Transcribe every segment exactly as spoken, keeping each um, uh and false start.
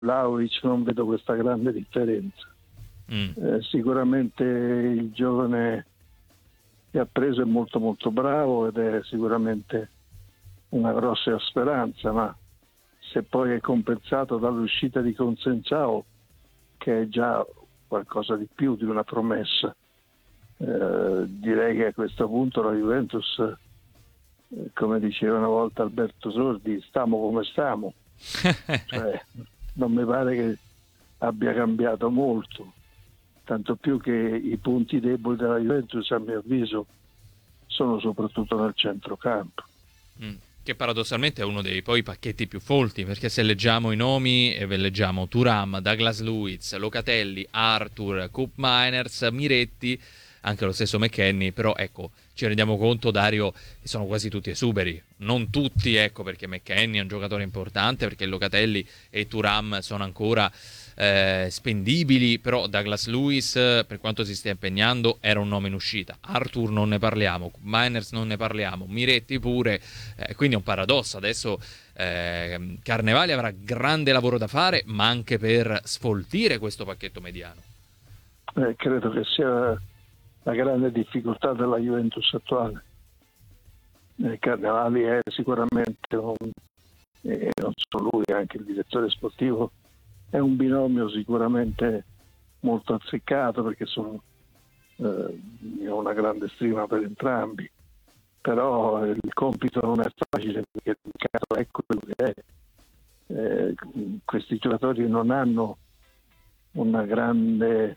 Vlahovic non vedo questa grande differenza. Mm. Eh, sicuramente il giovane che ha preso è molto molto bravo ed è sicuramente una grossa speranza, ma se poi è compensato dall'uscita di Consensao, che è già qualcosa di più di una promessa, eh, direi che a questo punto la Juventus, eh, come diceva una volta Alberto Sordi, stiamo come stiamo. Cioè, non mi pare che abbia cambiato molto, tanto più che i punti deboli della Juventus, a mio avviso, sono soprattutto nel centrocampo. Mm. Che paradossalmente è uno dei poi pacchetti più folti, perché se leggiamo i nomi e ve leggiamo Thuram, Douglas Luiz, Locatelli, Arthur, Koop Meiners, Miretti, anche lo stesso McKennie, però ecco, ci rendiamo conto, Dario, che sono quasi tutti esuberi. Non tutti, ecco, perché McKennie è un giocatore importante, perché Locatelli e Thuram sono ancora eh, spendibili, però Douglas Luiz, per quanto si stia impegnando, era un nome in uscita. Arthur non ne parliamo, Miners non ne parliamo, Miretti pure, eh, quindi è un paradosso. Adesso eh, Carnevali avrà grande lavoro da fare, ma anche per sfoltire questo pacchetto mediano. Eh, credo che sia la grande difficoltà della Juventus attuale. Eh, Carnevali è sicuramente un, e non solo lui, anche il direttore sportivo, è un binomio sicuramente molto azzeccato, perché sono, eh, ho una grande stima per entrambi, però il compito non è facile, perché il mercato è quello che è. Eh, questi giocatori non hanno una grande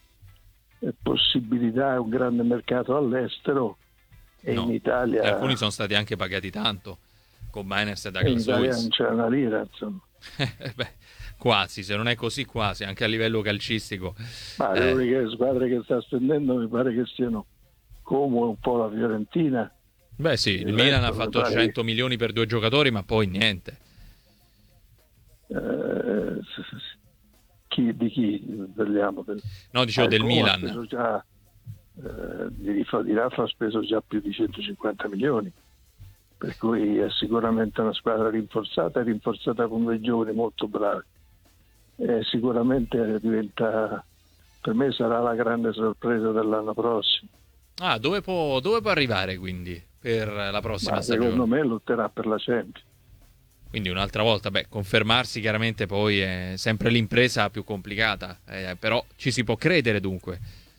possibilità, un grande mercato all'estero, e no, in Italia e alcuni sono stati anche pagati tanto, con Miners e Douglas Luiz. Non c'è una lira, insomma. Beh, quasi, se non è così quasi, anche a livello calcistico. Ma eh. le uniche squadre che sta spendendo mi pare che siano come un po' la Fiorentina. Beh sì, il, il Milan ha fatto cento milioni per due giocatori, ma poi niente. Eh, chi, di chi parliamo? No, dicevo ah, del Milan. Già, eh, di, di Rafa ha speso già più di centocinquanta milioni, per cui è sicuramente una squadra rinforzata, rinforzata con dei giovani molto bravi. E sicuramente diventa, per me sarà la grande sorpresa dell'anno prossimo. Ah, dove può, dove può arrivare quindi per la prossima Ma stagione? Secondo me lotterà per la Champions. Quindi un'altra volta, beh, confermarsi chiaramente poi è sempre l'impresa più complicata, eh, però ci si può credere dunque.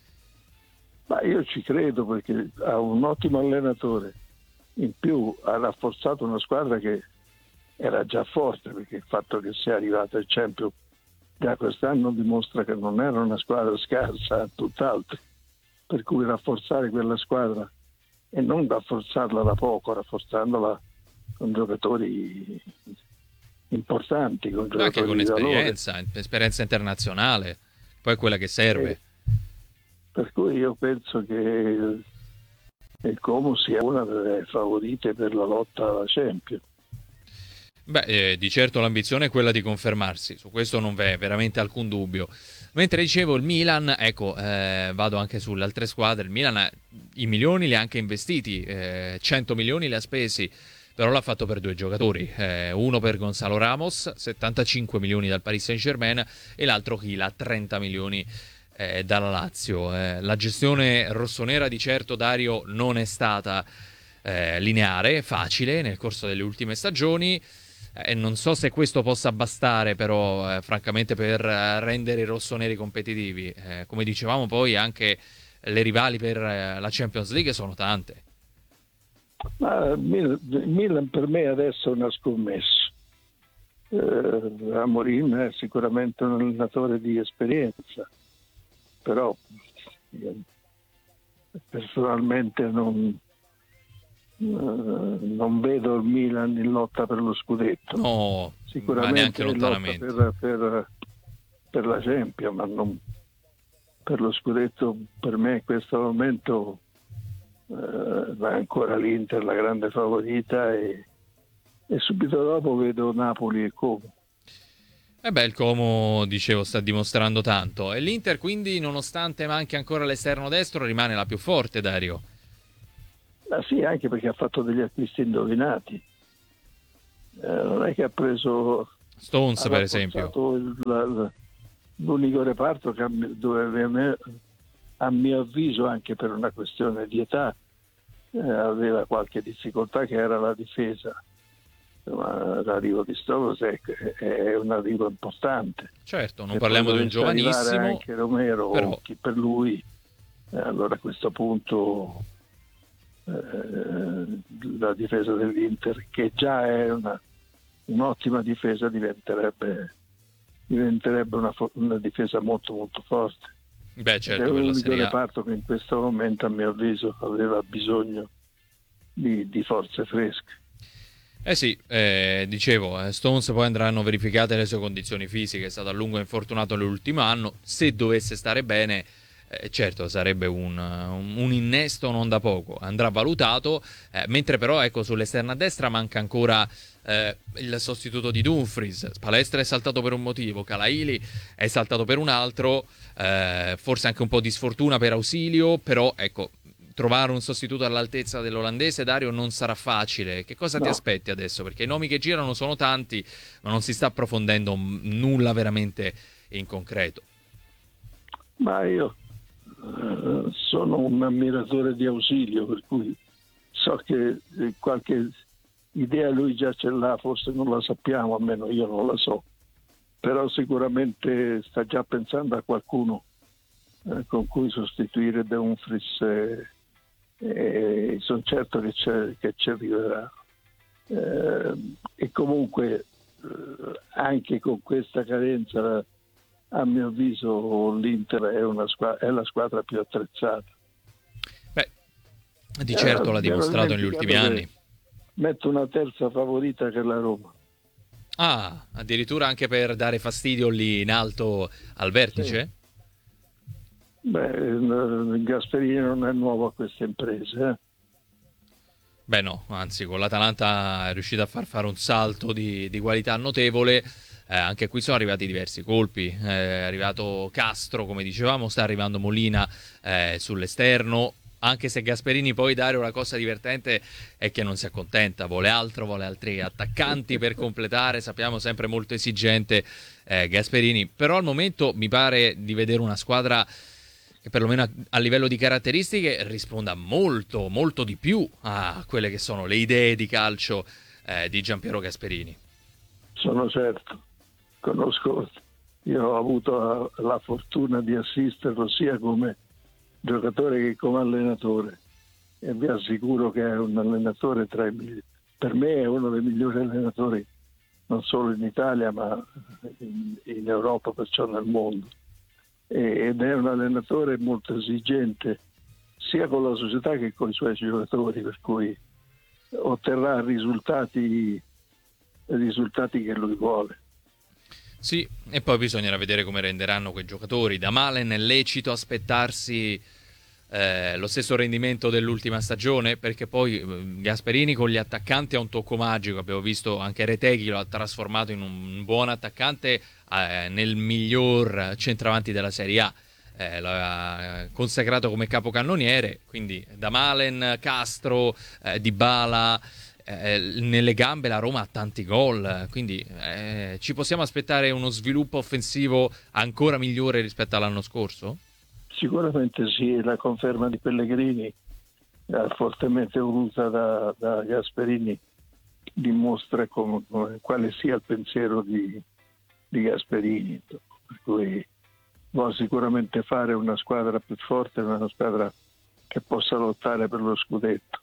Ma io ci credo, perché ha un ottimo allenatore, in più ha rafforzato una squadra che era già forte, perché il fatto che sia arrivata al Champions da quest'anno dimostra che non era una squadra scarsa, tutt'altro, per cui rafforzare quella squadra e non rafforzarla da poco, rafforzandola con giocatori importanti, con giocatori anche con di esperienza, valore. esperienza internazionale, poi è quella che serve. E per cui io penso che il, il Como sia una delle favorite per la lotta alla Champions. Beh, eh, di certo l'ambizione è quella di confermarsi, su questo non v'è veramente alcun dubbio. Mentre dicevo il Milan, ecco, eh, vado anche sulle altre squadre, il Milan ha, i milioni li ha anche investiti, eh, cento milioni li ha spesi, però l'ha fatto per due giocatori, eh, uno per Gonzalo Ramos, settantacinque milioni dal Paris Saint-Germain, e l'altro Chila, trenta milioni eh, dalla Lazio. Eh, la gestione rossonera di certo, Dario, non è stata eh, lineare, facile nel corso delle ultime stagioni, e eh, non so se questo possa bastare però eh, francamente per eh, rendere i rossoneri competitivi. Eh, come dicevamo, poi anche le rivali per eh, la Champions League sono tante. Ma il Milan per me adesso è una scommessa. Eh, Amorim è sicuramente un allenatore di esperienza, però io personalmente non, eh, non vedo il Milan in lotta per lo scudetto. No, sicuramente ma in lotta per, per, per la Champions, ma non per lo scudetto. Per me in questo momento Uh, va ancora l'Inter la grande favorita, e, e subito dopo vedo Napoli e Como. E beh, il Como, dicevo, sta dimostrando tanto, e l'Inter quindi, nonostante manchi ancora l'esterno destro, rimane la più forte, Dario. Ma sì, anche perché ha fatto degli acquisti indovinati, uh, non è che ha preso Stones ha per esempio. Il, la, l'unico reparto che dove a mio avviso, anche per una questione di età, eh, aveva qualche difficoltà, che era la difesa. Ma l'arrivo di Stones è, è un arrivo importante. Certo, non parliamo di un giovanissimo, anche Romero però... o chi per lui, eh, allora a questo punto eh, la difesa dell'Inter, che già è una, un'ottima difesa, diventerebbe diventerebbe una, una difesa molto molto forte. Beh, certo, è l'unico serie... reparto che in questo momento, a mio avviso, aveva bisogno di, di forze fresche. Eh sì, eh, dicevo, eh, Stones poi andranno verificate le sue condizioni fisiche, è stato a lungo infortunato nell'ultimo anno, se dovesse stare bene, eh, certo sarebbe un, un innesto non da poco, andrà valutato, eh, mentre però ecco sull'esterna a destra manca ancora eh, il sostituto di Dumfries. Palestra è saltato per un motivo, Calaili è saltato per un altro, eh, forse anche un po' di sfortuna per Ausilio, però ecco, trovare un sostituto all'altezza dell'olandese, Dario, non sarà facile. Che cosa no. ti aspetti adesso? Perché i nomi che girano sono tanti, ma non si sta approfondendo nulla veramente in concreto. Ma io uh, sono un ammiratore di Ausilio, per cui so che qualche idea lui già ce l'ha, forse non la sappiamo, almeno io non la so, però sicuramente sta già pensando a qualcuno eh, con cui sostituire Dumfries, eh, e sono certo che, c'è, che ci arriverà, eh, e comunque eh, anche con questa carenza, a mio avviso l'Inter è, una squadra, è la squadra più attrezzata. Beh, di certo eh, l'ha dimostrato negli ultimi anni. Metto una terza favorita che è la Roma. Ah, addirittura anche per dare fastidio lì in alto al vertice? Sì. Beh, Gasperini non è nuovo a queste imprese. Eh? Beh no, anzi con l'Atalanta è riuscito a far fare un salto di, di qualità notevole, eh, anche qui sono arrivati diversi colpi, eh, è arrivato Castro come dicevamo, sta arrivando Molina eh, sull'esterno, anche se Gasperini poi, Dario, la cosa divertente è che non si accontenta, vuole altro, vuole altri attaccanti per completare, sappiamo sempre molto esigente eh, Gasperini, però al momento mi pare di vedere una squadra che perlomeno a, a livello di caratteristiche risponda molto, molto di più a quelle che sono le idee di calcio eh, di Giampiero Gasperini. Sono certo, conosco, io ho avuto la, la fortuna di assisterlo sia come giocatore che come allenatore, e vi assicuro che è un allenatore tra i migliori, per me è uno dei migliori allenatori non solo in Italia ma in, in Europa, perciò nel mondo. Ed è un allenatore molto esigente sia con la società che con i suoi giocatori, per cui otterrà risultati risultati che lui vuole. Sì, e poi bisognerà vedere come renderanno quei giocatori. Da Malen è lecito aspettarsi eh, lo stesso rendimento dell'ultima stagione, perché poi eh, Gasperini con gli attaccanti ha un tocco magico, abbiamo visto anche Retegui lo ha trasformato in un buon attaccante, eh, nel miglior centravanti della Serie A, eh, l'ha consacrato come capocannoniere, quindi da Malen, Castro, eh, Dybala, eh, nelle gambe la Roma ha tanti gol, quindi eh, ci possiamo aspettare uno sviluppo offensivo ancora migliore rispetto all'anno scorso? Sicuramente sì, la conferma di Pellegrini, eh, fortemente voluta da, da Gasperini, dimostra come, come, quale sia il pensiero di, di Gasperini, per cui vuole sicuramente fare una squadra più forte, una squadra che possa lottare per lo scudetto.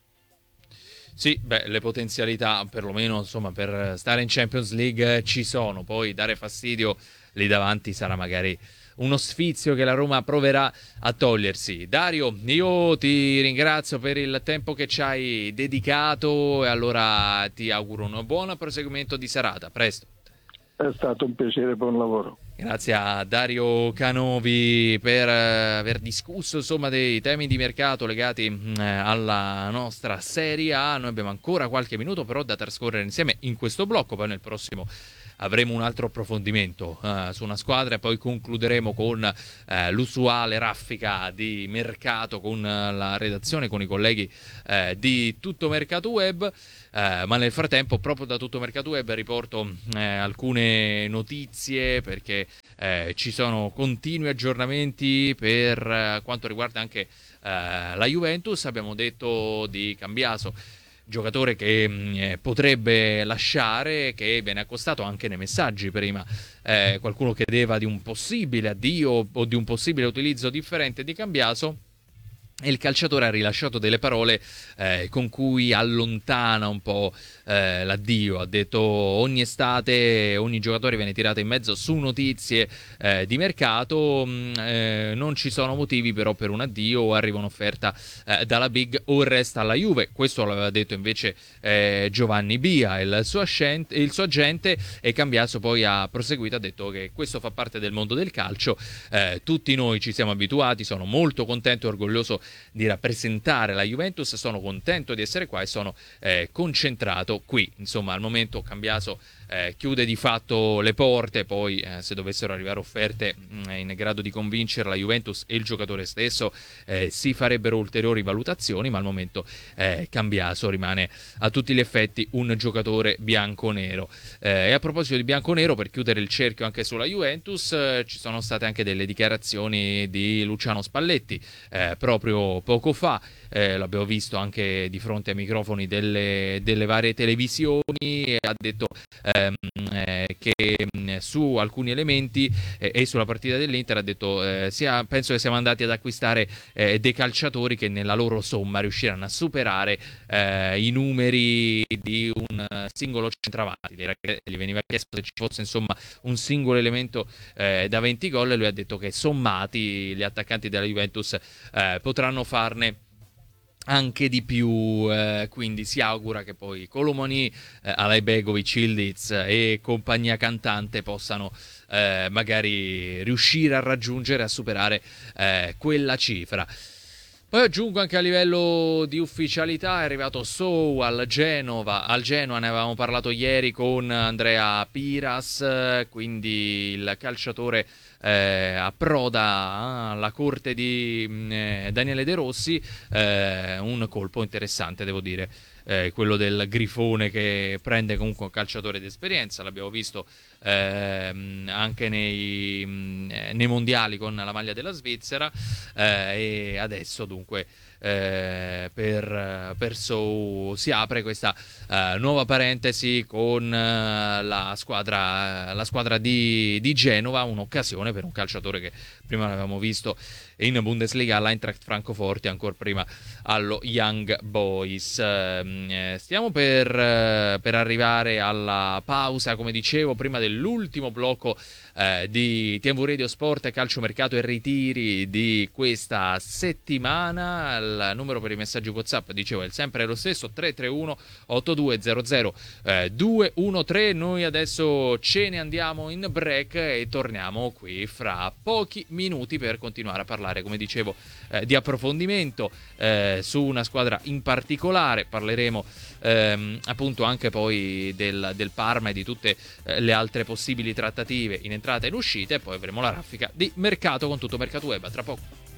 Sì, beh, le potenzialità perlomeno insomma per stare in Champions League ci sono, poi dare fastidio lì davanti sarà magari uno sfizio che la Roma proverà a togliersi. Dario, io ti ringrazio per il tempo che ci hai dedicato e allora ti auguro un buon proseguimento di serata. A presto. È stato un piacere, buon lavoro. Grazie a Dario Canovi per aver discusso insomma dei temi di mercato legati eh, alla nostra Serie A. Noi abbiamo ancora qualche minuto però da trascorrere insieme in questo blocco, poi nel prossimo avremo un altro approfondimento uh, su una squadra e poi concluderemo con uh, l'usuale raffica di mercato con uh, la redazione, con i colleghi uh, di Tutto Mercato Web. Uh, ma nel frattempo, proprio da Tutto Mercato Web riporto uh, alcune notizie, perché uh, ci sono continui aggiornamenti per uh, quanto riguarda anche uh, la Juventus. Abbiamo detto di Cambiaso, giocatore che mh, potrebbe lasciare, che viene accostato anche nei messaggi prima. Eh, qualcuno chiedeva di un possibile addio o di un possibile utilizzo differente di Cambiaso. E il calciatore ha rilasciato delle parole eh, con cui allontana un po' eh, l'addio. Ha detto: ogni estate ogni giocatore viene tirato in mezzo su notizie eh, di mercato, mh, eh, non ci sono motivi però per un addio, o arriva un'offerta eh, dalla Big o resta alla Juve. Questo l'aveva detto invece eh, Giovanni Bia, il suo, ascente, il suo agente, e Cambiaso poi ha proseguito, ha detto che questo fa parte del mondo del calcio, eh, tutti noi ci siamo abituati, sono molto contento e orgoglioso di rappresentare la Juventus, sono contento di essere qua e sono eh, concentrato qui. Insomma, al momento Cambiaso eh, chiude di fatto le porte. Poi eh, se dovessero arrivare offerte mh, in grado di convincere la Juventus e il giocatore stesso, eh, si farebbero ulteriori valutazioni, ma al momento eh, Cambiaso rimane a tutti gli effetti un giocatore bianconero. Eh, e a proposito di bianconero, per chiudere il cerchio anche sulla Juventus, eh, ci sono state anche delle dichiarazioni di Luciano Spalletti eh, proprio poco fa. Eh, l'abbiamo visto anche di fronte ai microfoni delle, delle varie televisioni, e ha detto ehm, eh, che mh, su alcuni elementi eh, e sulla partita dell'Inter ha detto eh, sia, penso che siamo andati ad acquistare eh, dei calciatori che nella loro somma riusciranno a superare eh, i numeri di un singolo centravanti. Gli veniva chiesto se ci fosse insomma un singolo elemento eh, da venti gol, e lui ha detto che sommati gli attaccanti della Juventus eh, potranno farne anche di più, eh, quindi si augura che poi Colomoni, eh, Alajbegovic, Ildiz e compagnia cantante possano eh, magari riuscire a raggiungere, a superare eh, quella cifra. Poi aggiungo anche a livello di ufficialità: è arrivato Sou al Genova, al Genoa, ne avevamo parlato ieri con Andrea Piras, quindi il calciatore eh, approda alla corte di eh, Daniele De Rossi. Eh, un colpo interessante, devo dire, eh, quello del Grifone, che prende comunque un calciatore di esperienza. L'abbiamo visto eh, anche nei, nei mondiali con la maglia della Svizzera, eh, e adesso dunque Eh, per, per Sou si apre questa uh, nuova parentesi con uh, la squadra, la squadra di, di Genova, un'occasione per un calciatore che prima l'avevamo visto in Bundesliga all'Eintracht Francoforte, ancora prima allo Young Boys. Eh, stiamo per, eh, per arrivare alla pausa, come dicevo, prima dell'ultimo blocco eh, di T V Radio Sport, calciomercato e ritiri di questa settimana. Il numero per i messaggi WhatsApp, dicevo, è sempre lo stesso: tre tre uno otto due zero zero due uno tre. Noi adesso ce ne andiamo in break e torniamo qui fra pochi minuti per continuare a parlare, come dicevo, eh, di approfondimento eh, su una squadra in particolare. Parleremo ehm, appunto anche poi del, del Parma e di tutte eh, le altre possibili trattative in entrata e in uscita, e poi avremo la raffica di mercato con Tutto Mercato Web. A tra poco.